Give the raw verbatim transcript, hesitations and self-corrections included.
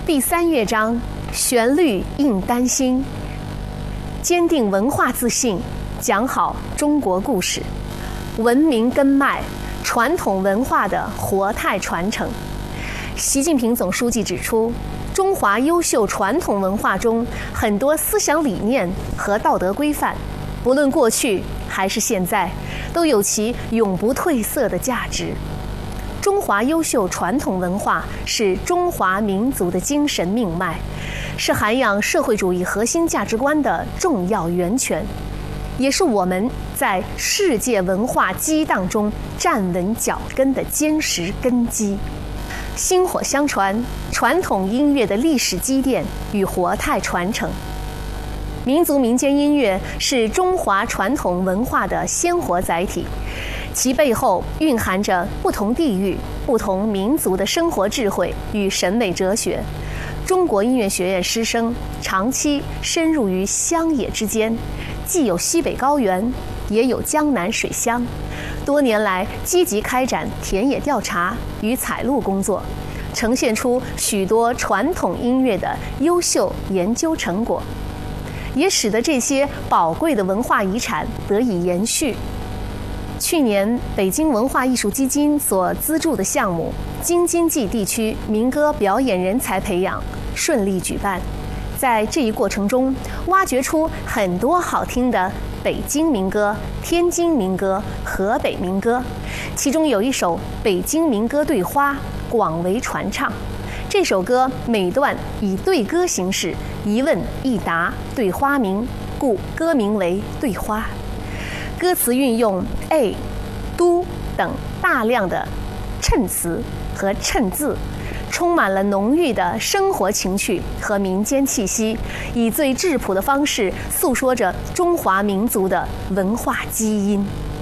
第三乐章，旋律印丹心，坚定文化自信，讲好中国故事，文明根脉，传统文化的活态传承。习近平总书记指出，中华优秀传统文化中很多思想理念和道德规范，不论过去还是现在，都有其永不褪色的价值。中华优秀传统文化是中华民族的精神命脉，是涵养社会主义核心价值观的重要源泉，也是我们在世界文化激荡中站稳脚跟的坚实根基。薪火相传，传统音乐的历史积淀与活态传承。民族民间音乐是中华传统文化的鲜活载体，其背后蕴含着不同地域、不同民族的生活智慧与审美哲学。中国音乐学院师生长期深入于乡野之间，既有西北高原，也有江南水乡，多年来积极开展田野调查与采录工作，呈现出许多传统音乐的优秀研究成果，也使得这些宝贵的文化遗产得以延续。去年，北京文化艺术基金所资助的项目京津冀地区民歌表演人才培养顺利举办。在这一过程中，挖掘出很多好听的北京民歌、天津民歌、河北民歌，其中有一首《北京民歌对花》广为传唱。这首歌每段以对歌形式，一问一答对花名，故歌名为《对花》。歌词运用 a、都等大量的衬词和衬字，充满了浓郁的生活情趣和民间气息，以最质朴的方式诉说着中华民族的文化基因。